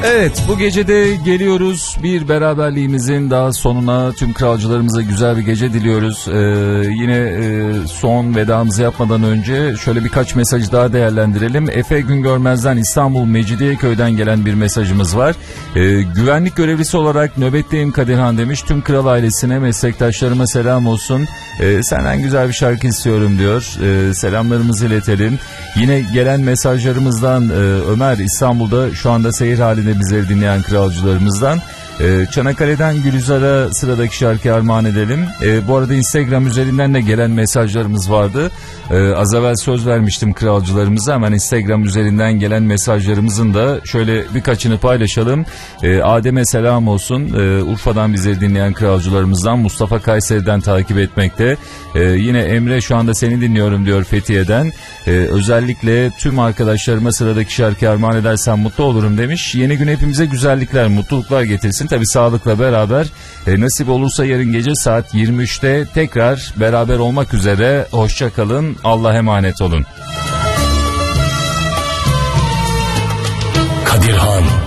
Evet, bu gecede geliyoruz bir beraberliğimizin daha sonuna. Tüm kralcılarımıza güzel bir gece diliyoruz. Yine son vedamızı yapmadan önce şöyle birkaç mesajı daha değerlendirelim. Efe Güngörmez'den İstanbul Mecidiyeköy'den gelen bir mesajımız var. Güvenlik görevlisi olarak nöbetteyim Kadirhan demiş. Tüm kral ailesine, meslektaşlarıma selam olsun. Senden güzel bir şarkı istiyorum diyor. Selamlarımızı iletelim. Yine gelen mesajlarımızdan Ömer İstanbul'da şu anda seyir halinde bizleri dinleyen kralcılarımızdan. Çanakkale'den Gülizar'a sıradaki şarkıyı armağan edelim. Bu arada Instagram üzerinden de gelen mesajlarımız vardı. Az evvel söz vermiştim kralcılarımıza, hemen Instagram üzerinden gelen mesajlarımızın da şöyle birkaçını paylaşalım. Adem'e selam olsun. Urfa'dan bizleri dinleyen kralcılarımızdan. Mustafa Kayseri'den takip etmekte. Yine Emre şu anda seni dinliyorum diyor Fethiye'den. Özellikle tüm arkadaşlarıma sıradaki şarkıyı armağan edersen mutlu olurum demiş. Yeni gün hepimize güzellikler, mutluluklar getirsin. Tabi sağlıkla beraber nasip olursa yarın gece saat 23'te tekrar beraber olmak üzere. Hoşça kalın, Allah'a emanet olun. Kadirhan.